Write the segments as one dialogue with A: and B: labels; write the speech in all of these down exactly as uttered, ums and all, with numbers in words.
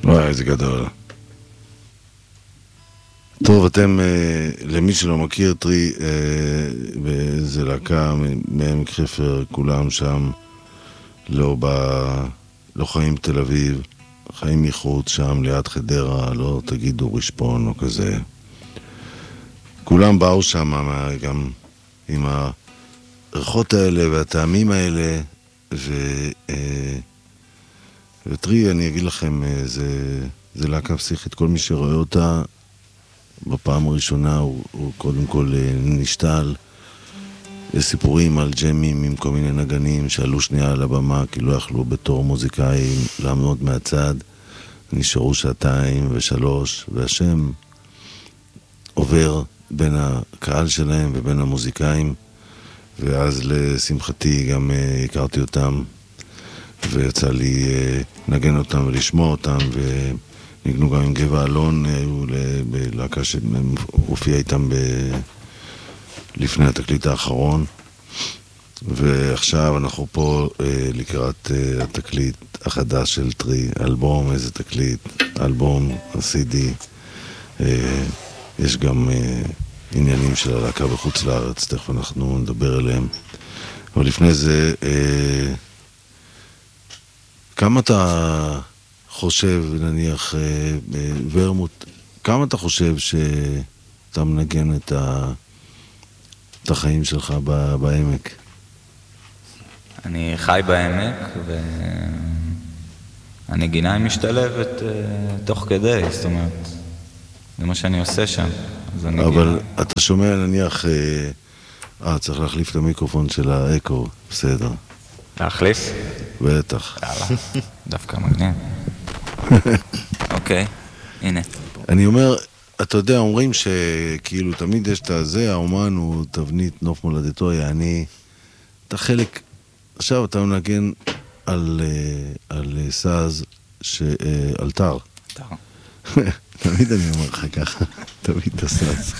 A: וואי, איזה גדול. טוב, אתם, למי שלא מכיר, טרי, זה להקה מעמק חפר, כולם שם, לא, ב... לא חיים תל אביב, חיים מחוץ שם, ליד חדרה, לא תגידו רשפון או כזה. כולם באו שם גם עם הריחות האלה והטעמים האלה, ו... וטרי, אני אגיד לכם, זה, זה להקה פסיכית, כל מי שרואה אותה, בפעם הראשונה הוא, הוא קודם כל נשתל. יש סיפורים על ג'מים עם כל מיני נגנים שעלו שנייה על הבמה כי לא יכלו בתור מוזיקאים לעמוד מהצד, נשארו שעתיים ושלוש, והשם עובר בין הקהל שלהם ובין המוזיקאים, ואז לשמחתי גם הכרתי אותם ויצא לי לנגן אותם ולשמוע אותם, ו... ניגנו גם עם גבע אלון, היו בלהקה שהופיע איתם ב... לפני התקליט האחרון, ועכשיו אנחנו פה אה, לקראת אה, התקליט החדש של טרי, אלבום, איזה תקליט, אלבום, ה-סי די, אה, יש גם אה, עניינים של הלהקה בחוץ לארץ, תכף אנחנו נדבר עליהם, אבל לפני זה, אה, כמה אתה... חושב, נניח, ורמוט, כמה אתה חושב שאתה מנגן את, ה... את החיים שלך בעמק?
B: אני חי בעמק, והנגינה היא משתלבת תוך כדי, זאת אומרת, זה מה שאני עושה שם.
A: אבל אתה שומע, נניח, אה, צריך להחליף את המיקרופון של האקו, בסדר.
B: להחליף?
A: בטח.
B: יאללה, דווקא מגניב. אוקיי, הנה.
A: אני אומר, אתה יודע, אומרים שכאילו תמיד יש את הזה, האומן הוא תבנית נוף מולדתו, יעני, אתה חלק, עכשיו אתה מנגן על, על סאז, על תר.
B: תר.
A: תמיד אני אומר לך ככה, תמיד את הסאז.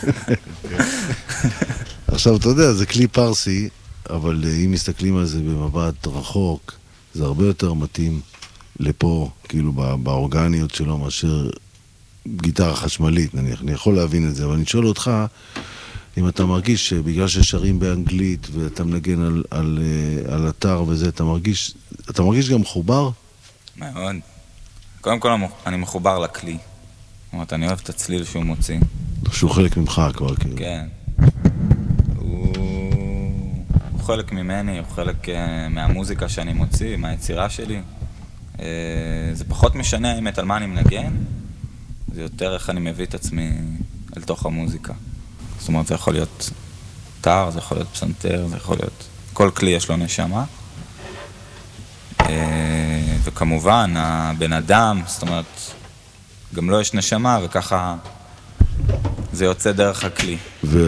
A: עכשיו, אתה יודע, זה כלי פרסי, אבל אם מסתכלים על זה במבט רחוק, זה הרבה יותר מתאים לפה, כאילו באורגניות שלו, מאשר גיטרה חשמלית, נניח. אני יכול להבין את זה, אבל אני שואל אותך, אם אתה מרגיש שבגלל ששרים באנגלית, ואתה מנגן על, על, על אתר וזה, אתה מרגיש, אתה מרגיש גם מחובר?
B: מאוד. קודם כל, אני מחובר לכלי. זאת אומרת, אני אוהב את הצליל שהוא מוציא.
A: שהוא חלק ממך כבר, כאילו.
B: כן. הוא... הוא חלק ממני, הוא חלק מהמוזיקה שאני מוציא, מהיצירה שלי. זה פחות משנה האמת על מה אני מנגן, זה יותר איך אני מביא את עצמי אל תוך המוזיקה. זאת אומרת, זה יכול להיות טר, זה יכול להיות פסנתר, זה יכול להיות... כל כלי יש לו נשמה. וכמובן, הבן אדם, זאת אומרת, גם לא יש נשמה, וככה זה יוצא דרך הכלי.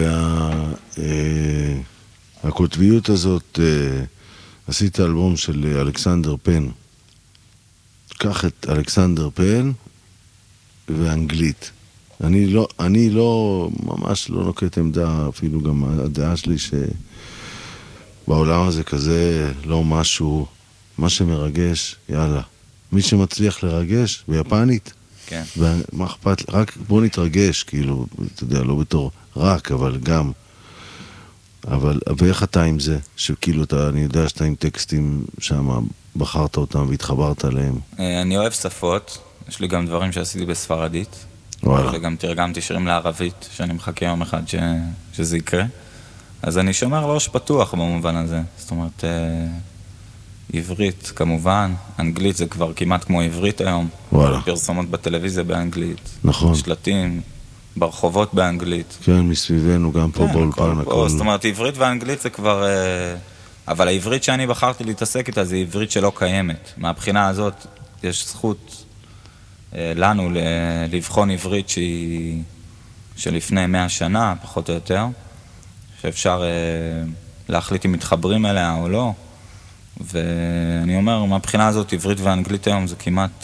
A: והכותביות הזאת, עשית אלבום של אלכסנדר פן. קח את אלכסנדר פן ואנגלית. אני לא, אני לא, ממש לא נוקט עמדה, אפילו גם הדעה שלי שבעולם הזה כזה לא משהו, מה שמרגש, יאללה. מי שמצליח לרגש ביפנית,
B: כן.
A: ומה אכפת, רק בוא נתרגש, כאילו, אתה יודע, לא בתור רק, אבל גם. אבל, ואיך אתה עם זה? שכאילו אתה, אני יודע שאתה עם טקסטים שם, בחרת אותם והתחברת עליהם.
B: אני אוהב שפות, יש לי גם דברים שעשיתי בספרדית.
A: וואלה.
B: וגם תרגמתי שירים לערבית, שאני מחכה יום אחד ש... שזה יקרה. אז אני שומר ראש פתוח במובן הזה. זאת אומרת, עברית כמובן, אנגלית זה כבר כמעט כמו עברית היום.
A: וואלה.
B: פרסומות בטלוויזיה באנגלית.
A: נכון.
B: שלטים ברחובות באנגלית.
A: כן, מסביבנו, גם פה
B: כן,
A: באולפן,
B: הכל. הכל. זאת אומרת, עברית ואנגלית זה כבר... אבל העברית שאני בחרתי להתעסק איתה זה עברית שלא קיימת. מהבחינה הזאת יש זכות לנו לבחון עברית שהיא שלפני מאה שנה, פחות או יותר, שאפשר להחליט אם מתחברים אליה או לא. ואני אומר, מהבחינה הזאת, עברית ואנגלית היום זה כמעט,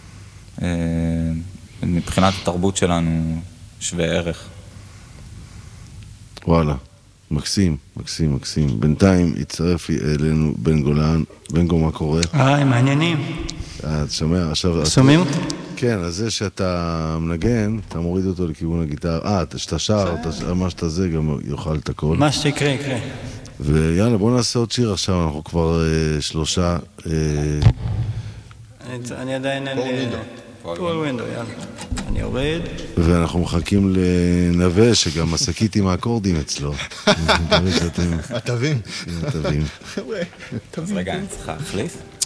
B: מבחינת התרבות שלנו, שווה ערך.
A: וואלה, מקסים, מקסים, מקסים. בינתיים הצטרף אלינו בן גולן. בן גו, מה קורה?
C: היי, מעניינים.
A: אתה שומע עכשיו...
C: שומעים אותי?
A: כן, אז זה שאתה מנגן, אתה מוריד אותו לכיוון הגיטר, אה, שאתה שר, מה שאתה זה, גם יאכל את הכל.
C: מה שיקרה, יקרה.
A: ויאללה, בוא נעשה עוד שיר עכשיו, אנחנו כבר שלושה...
C: אני עדיין... פול ווינדו. פול ווינדו, יאללה. אני יורד.
A: ואנחנו מחכים לנווה, שגם מסקית עם האקורדים אצלו.
D: התווים.
A: התווים.
B: אז רגע, אני צריכה להחליף?